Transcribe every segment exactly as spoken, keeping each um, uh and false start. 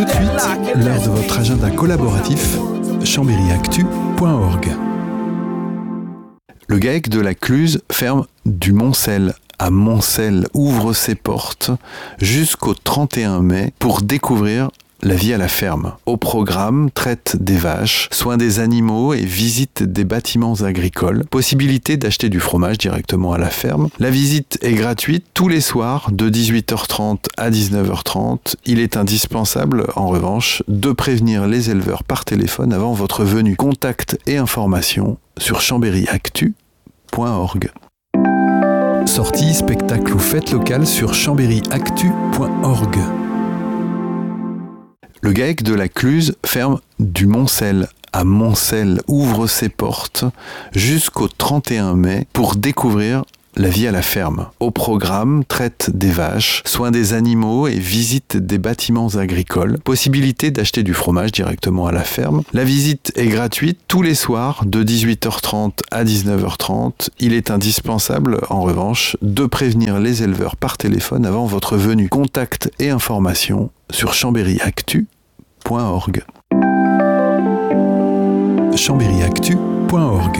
Tout de suite, l'heure de votre agenda collaboratif, chambéry actu point org. Le GAEC de la Cluse ferme du Moncel à Moncel ouvre ses portes jusqu'au trente et un mai pour découvrir la vie à la ferme. Au programme, traite des vaches, soins des animaux et visite des bâtiments agricoles. Possibilité d'acheter du fromage directement à la ferme. La visite est gratuite tous les soirs de dix-huit heures trente à dix-neuf heures trente. Il est indispensable, en revanche, de prévenir les éleveurs par téléphone avant votre venue. Contacts et informations sur chambéry actu point org. Sorties, spectacles ou fêtes locales sur chambéry actu point org. Le GAEC de la Cluse ferme du Moncel à Moncel ouvre ses portes jusqu'au trente et un mai pour découvrir la vie à la ferme. Au programme, traite des vaches, soins des animaux et visite des bâtiments agricoles. Possibilité d'acheter du fromage directement à la ferme. La visite est gratuite tous les soirs de dix-huit heures trente à dix-neuf heures trente. Il est indispensable, en revanche, de prévenir les éleveurs par téléphone avant votre venue. Contacts et informations sur chambéry actu point org. chambéry actu point org.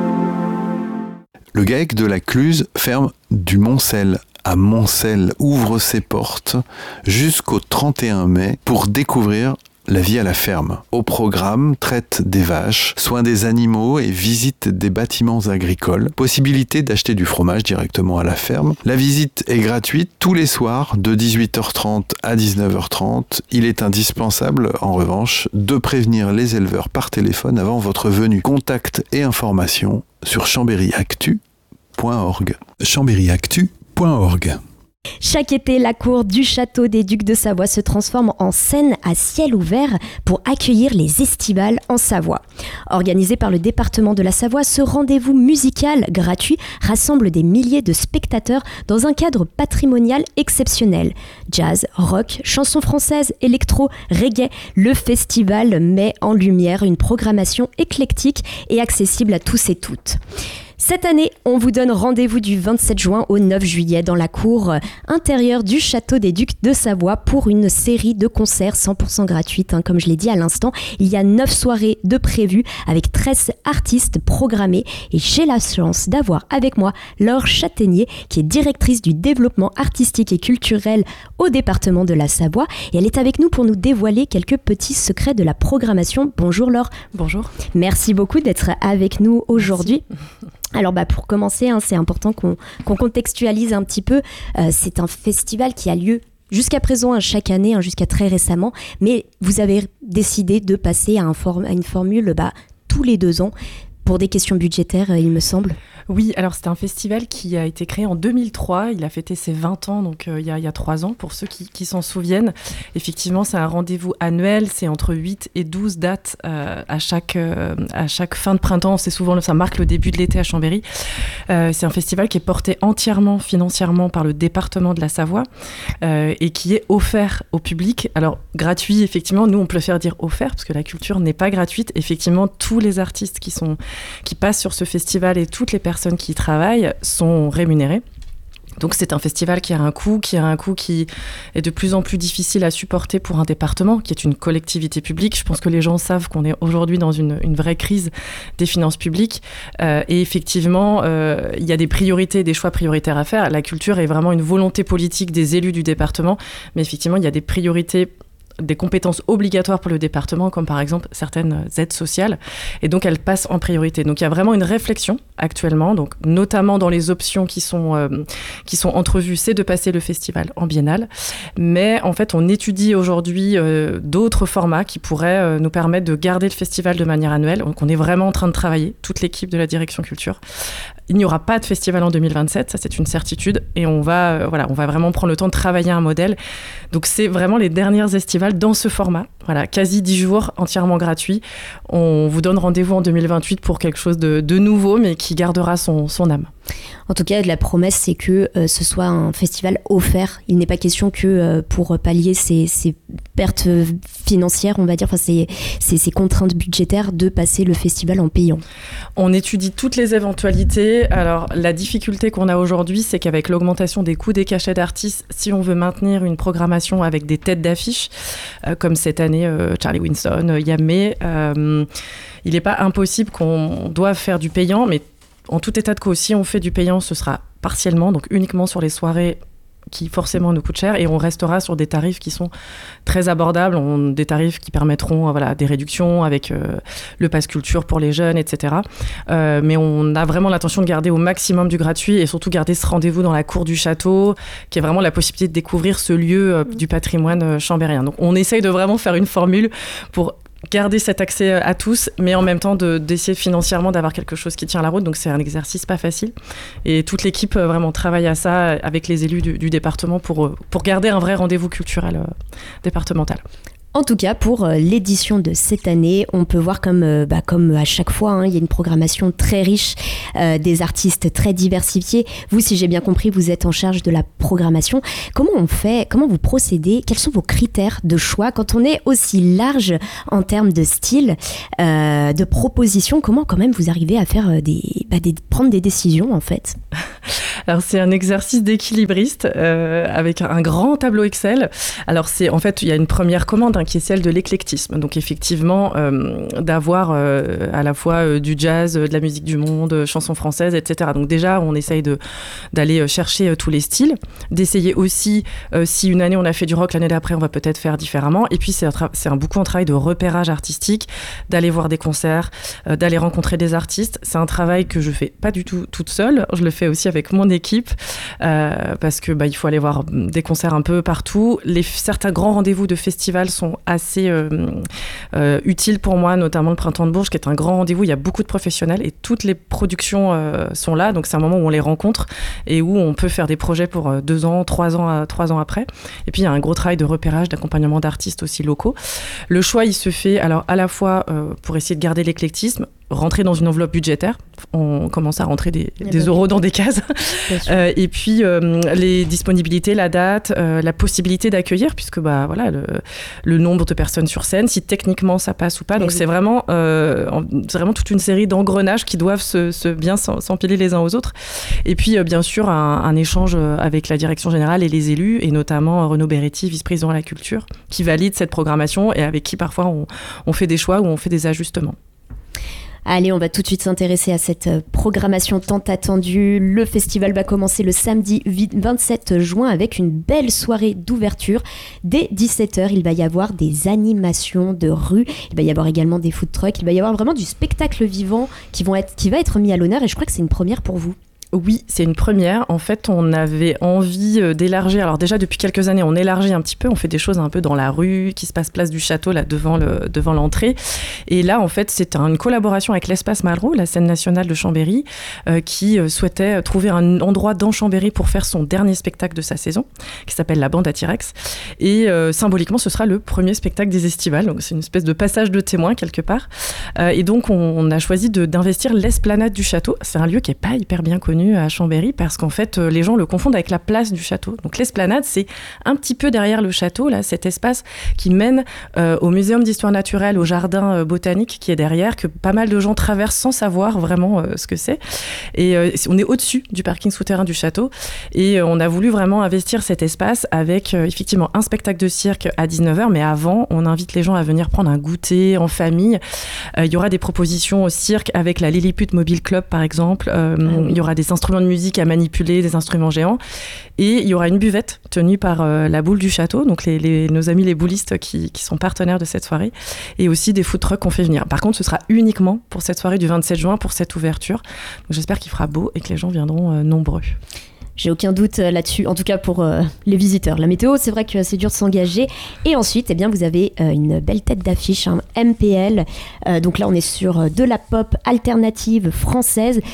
Le GAEC de la Cluse ferme du Moncel à Moncel ouvre ses portes jusqu'au trente et un mai pour découvrir la vie à la ferme. Au programme, traite des vaches, soins des animaux et visite des bâtiments agricoles. Possibilité d'acheter du fromage directement à la ferme. La visite est gratuite tous les soirs de dix-huit heures trente à dix-neuf heures trente. Il est indispensable, en revanche, de prévenir les éleveurs par téléphone avant votre venue. Contacts et informations sur chambéry actu point org. chambéry actu point org. Chaque été, la cour du château des Ducs de Savoie se transforme en scène à ciel ouvert pour accueillir les estivales en Savoie. Organisé par le département de la Savoie, ce rendez-vous musical gratuit rassemble des milliers de spectateurs dans un cadre patrimonial exceptionnel. Jazz, rock, chansons françaises, électro, reggae, le festival met en lumière une programmation éclectique et accessible à tous et toutes. Cette année, on vous donne rendez-vous du vingt-sept juin au neuf juillet dans la cour intérieure du Château des Ducs de Savoie pour une série de concerts cent pour cent gratuites. Hein, comme je l'ai dit à l'instant, il y a neuf soirées de prévues avec treize artistes programmés et j'ai la chance d'avoir avec moi Laure Châtaignier qui est directrice du développement artistique et culturel au département de la Savoie et elle est avec nous pour nous dévoiler quelques petits secrets de la programmation. Bonjour Laure. Bonjour. Merci beaucoup d'être avec nous aujourd'hui. Merci. Alors bah pour commencer, hein, c'est important qu'on, qu'on contextualise un petit peu. Euh, c'est un festival qui a lieu jusqu'à présent, hein, chaque année, hein, jusqu'à très récemment. Mais vous avez décidé de passer à, un form- à une formule bah, tous les deux ans pour des questions budgétaires, euh, il me semble. Oui, alors c'est un festival qui a été créé en deux mille trois. Il a fêté ses vingt ans, donc euh, il y a, il y a trois ans, pour ceux qui, qui s'en souviennent. Effectivement, c'est un rendez-vous annuel. C'est entre huit et douze dates euh, à, chaque, euh, à chaque fin de printemps. C'est souvent, ça marque le début de l'été à Chambéry. Euh, c'est un festival qui est porté entièrement financièrement par le département de la Savoie euh, et qui est offert au public. Alors, gratuit, effectivement, nous, on préfère dire offert parce que la culture n'est pas gratuite. Effectivement, tous les artistes qui, sont, qui passent sur ce festival et toutes les personnes personnes qui y travaillent sont rémunérées. Donc c'est un festival qui a un coût, qui a un coût qui est de plus en plus difficile à supporter pour un département, qui est une collectivité publique. Je pense que les gens savent qu'on est aujourd'hui dans une, une vraie crise des finances publiques. Euh, et effectivement, euh, il y a des priorités, des choix prioritaires à faire. La culture est vraiment une volonté politique des élus du département. Mais effectivement, il y a des priorités, des compétences obligatoires pour le département, comme par exemple certaines aides sociales, et donc elles passent en priorité. Donc il y a vraiment une réflexion actuellement, donc notamment dans les options qui sont, euh, qui sont entrevues, c'est de passer le festival en biennale, mais en fait on étudie aujourd'hui euh, d'autres formats qui pourraient euh, nous permettre de garder le festival de manière annuelle. Donc on est vraiment en train de travailler, toute l'équipe de la direction culture. Il n'y aura pas de festival en deux mille vingt-sept, ça c'est une certitude, et on va, euh, voilà, on va vraiment prendre le temps de travailler un modèle. Donc c'est vraiment les dernières estivales dans ce format, Voilà, quasi dix jours, entièrement gratuits. On vous donne rendez-vous en deux mille vingt-huit pour quelque chose de, de nouveau, mais qui gardera son, son âme. En tout cas, la promesse, c'est que euh, ce soit un festival offert. Il n'est pas question que euh, pour pallier ces, ces pertes financières, on va dire, enfin ces, ces, ces contraintes budgétaires, de passer le festival en payant. On étudie toutes les éventualités. Alors, la difficulté qu'on a aujourd'hui, c'est qu'avec l'augmentation des coûts des cachets d'artistes, si on veut maintenir une programmation avec des têtes d'affiche, euh, comme cette année, euh, Charlie Winston, euh, Yamé, euh, il n'est pas impossible qu'on doive faire du payant, mais en tout état de cause, si on fait du payant, ce sera partiellement, donc uniquement sur les soirées qui forcément nous coûtent cher, et on restera sur des tarifs qui sont très abordables, on, des tarifs qui permettront voilà, des réductions avec euh, le pass culture pour les jeunes, et cetera. Euh, mais on a vraiment l'intention de garder au maximum du gratuit et surtout garder ce rendez-vous dans la cour du château, qui est vraiment la possibilité de découvrir ce lieu euh, du patrimoine euh, chambérien. Donc on essaye de vraiment faire une formule pour garder cet accès à tous, mais en même temps de, d'essayer financièrement d'avoir quelque chose qui tient la route. Donc c'est un exercice pas facile. Et toute l'équipe vraiment travaille à ça avec les élus du, du département pour, pour garder un vrai rendez-vous culturel euh, départemental. En tout cas, pour l'édition de cette année, on peut voir comme, euh, bah, comme à chaque fois, hein, il y a une programmation très riche, euh, des artistes très diversifiés. Vous, si j'ai bien compris, vous êtes en charge de la programmation. Comment on fait, comment vous procédez? Quels sont vos critères de choix quand on est aussi large en termes de style, euh, de propositions? Comment quand même vous arrivez à faire des, bah, des, prendre des décisions en fait? Alors c'est un exercice d'équilibriste euh, avec un, un grand tableau Excel. Alors c'est en fait il y a une première commande hein, qui est celle de l'éclectisme. Donc effectivement euh, d'avoir euh, à la fois euh, du jazz, de la musique du monde, euh, chansons françaises, et cetera. Donc déjà on essaye de d'aller chercher euh, tous les styles, d'essayer aussi euh, si une année on a fait du rock, l'année d'après on va peut-être faire différemment. Et puis c'est un, tra- c'est un beaucoup un travail de repérage artistique, d'aller voir des concerts, euh, d'aller rencontrer des artistes. C'est un travail que je fais pas du tout toute seule. Je le fais aussi avec mon équipe euh, parce que bah, il faut aller voir des concerts un peu partout. Les, certains grands rendez-vous de festivals sont assez euh, euh, utiles pour moi, notamment le Printemps de Bourges qui est un grand rendez-vous. Il y a beaucoup de professionnels et toutes les productions euh, sont là, donc c'est un moment où on les rencontre et où on peut faire des projets pour euh, deux ans, trois ans, euh, trois ans après. Et puis il y a un gros travail de repérage, d'accompagnement d'artistes aussi locaux. Le choix il se fait alors à la fois euh, pour essayer de garder l'éclectisme, rentrer dans une enveloppe budgétaire, on commence à rentrer des, des ben euros dans des cases, euh, et puis euh, les disponibilités, la date, euh, la possibilité d'accueillir, puisque bah, voilà, le, le nombre de personnes sur scène, si techniquement ça passe ou pas, donc oui. c'est, vraiment, euh, c'est vraiment toute une série d'engrenages qui doivent se, se bien s'empiler les uns aux autres, et puis euh, bien sûr un, un échange avec la direction générale et les élus, et notamment Renaud Beretti, vice-président à la culture, qui valide cette programmation et avec qui parfois on, on fait des choix ou on fait des ajustements. Allez, on va tout de suite s'intéresser à cette programmation tant attendue. Le festival va commencer le samedi vingt-sept juin avec une belle soirée d'ouverture. Dès dix-sept heures, il va y avoir des animations de rue. Il va y avoir également des food trucks. Il va y avoir vraiment du spectacle vivant qui, vont être, qui va être mis à l'honneur. Et je crois que c'est une première pour vous. Oui, c'est une première. En fait, on avait envie d'élargir. Alors déjà, depuis quelques années, on élargit un petit peu. On fait des choses un peu dans la rue, qui se passe place du château, là, devant, le, devant l'entrée. Et là, en fait, c'est une collaboration avec l'Espace Malraux, la scène nationale de Chambéry, euh, qui souhaitait trouver un endroit dans Chambéry pour faire son dernier spectacle de sa saison, qui s'appelle La Bande à T-Rex. Et euh, symboliquement, ce sera le premier spectacle des Estivales. Donc, c'est une espèce de passage de témoin, quelque part. Euh, et donc, on, on a choisi de, d'investir l'esplanade du château. C'est un lieu qui n'est pas hyper bien connu à Chambéry parce qu'en fait les gens le confondent avec la place du château. Donc l'esplanade c'est un petit peu derrière le château, là, cet espace qui mène euh, au muséum d'histoire naturelle, au jardin euh, botanique qui est derrière, que pas mal de gens traversent sans savoir vraiment euh, ce que c'est. Et euh, on est au-dessus du parking souterrain du château et euh, on a voulu vraiment investir cet espace avec euh, effectivement un spectacle de cirque à dix-neuf heures, mais avant on invite les gens à venir prendre un goûter en famille. Euh, il y aura des propositions au cirque avec la Lilliput Mobile Club par exemple. Euh, ah oui. Il y aura des instruments de musique à manipuler, des instruments géants. Et il y aura une buvette tenue par euh, la boule du château, donc les, les, nos amis les boulistes qui, qui sont partenaires de cette soirée, et aussi des food trucks qu'on fait venir. Par contre, ce sera uniquement pour cette soirée du vingt-sept juin, pour cette ouverture. Donc, j'espère qu'il fera beau et que les gens viendront euh, nombreux. J'ai aucun doute là-dessus, en tout cas pour euh, les visiteurs. La météo, c'est vrai que c'est dur de s'engager. Et ensuite, eh bien, vous avez euh, une belle tête d'affiche, un M P L. Euh, donc là, on est sur de la pop alternative française.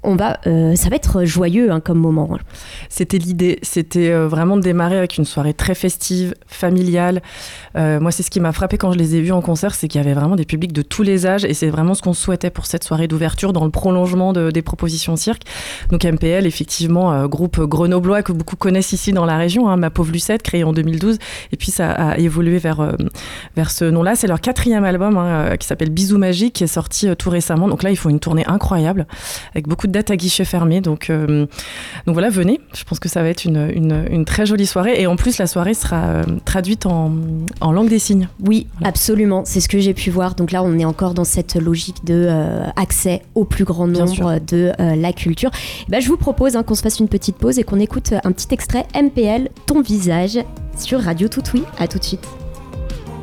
on va, euh, ça va être joyeux hein, comme moment. C'était l'idée, c'était euh, vraiment de démarrer avec une soirée très festive, familiale. Euh, moi, c'est ce qui m'a frappé quand je les ai vus en concert, c'est qu'il y avait vraiment des publics de tous les âges et c'est vraiment ce qu'on souhaitait pour cette soirée d'ouverture dans le prolongement de, des propositions de cirque. Donc M P L, effectivement, euh, groupe grenoblois que beaucoup connaissent ici dans la région, hein, Ma Pauvre Lucette, créé en deux mille douze, et puis ça a évolué vers, euh, vers ce nom-là. C'est leur quatrième album hein, qui s'appelle Bisous Magique, qui est sorti euh, tout récemment. Donc là, ils font une tournée incroyable, avec beaucoup de dates à guichet fermé. Donc, euh, donc voilà, venez. Je pense que ça va être une, une, une très jolie soirée. Et en plus, la soirée sera euh, traduite en, en langue des signes. Oui, voilà. Absolument. C'est ce que j'ai pu voir. Donc là, on est encore dans cette logique de euh, accès au plus grand nombre de euh, la culture. Et ben, je vous propose hein, qu'on se fasse une petite pause et qu'on écoute un petit extrait M P L, Ton visage, sur Radio Toutoui. À tout de suite.